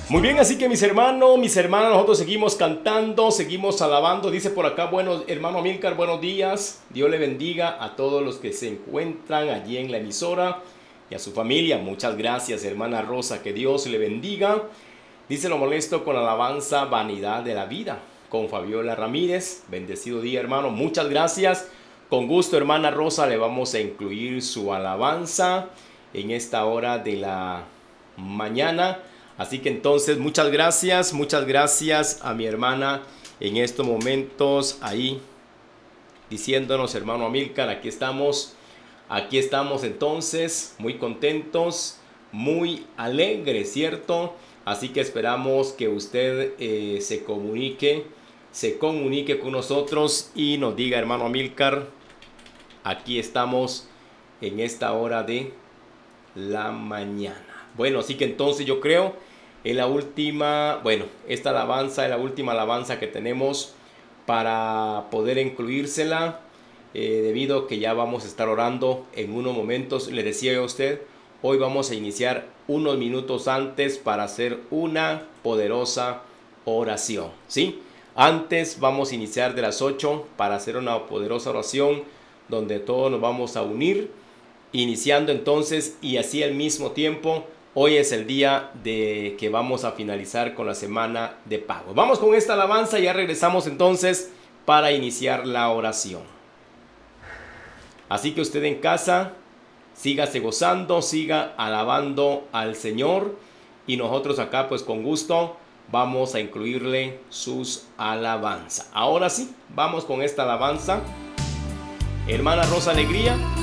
Muy bien, así que mis hermanos, mis hermanas, nosotros seguimos cantando, seguimos alabando. Dice por acá, bueno, hermano Amílcar, buenos días. Dios le bendiga a todos los que se encuentran allí en la emisora y a su familia. Muchas gracias, hermana Rosa, que Dios le bendiga. Dice lo molesto con alabanza, vanidad de la vida, con Fabiola Ramírez. Bendecido día, hermano. Muchas gracias. Con gusto, hermana Rosa, le vamos a incluir su alabanza en esta hora de la mañana. Así que entonces muchas gracias a mi hermana en estos momentos ahí diciéndonos, hermano Amílcar, aquí estamos entonces muy contentos, muy alegres, ¿cierto? Así que esperamos que usted se comunique con nosotros y nos diga, hermano Amílcar, aquí estamos en esta hora de la mañana. Bueno, así que entonces yo creo es la última, bueno, esta alabanza es la última alabanza que tenemos para poder incluírsela, debido a que ya vamos a estar orando en unos momentos. Le decía yo a usted, hoy vamos a iniciar unos minutos antes para hacer una poderosa oración, ¿sí? Antes vamos a iniciar de las 8 para hacer una poderosa oración donde todos nos vamos a unir, iniciando entonces, y así al mismo tiempo. Hoy es el día de que vamos a finalizar con la semana de pago. Vamos con esta alabanza y ya regresamos entonces para iniciar la oración. Así que usted en casa, sígase gozando, siga alabando al Señor. Y nosotros acá pues con gusto vamos a incluirle sus alabanzas. Ahora sí, vamos con esta alabanza. Hermana Rosa Alegría,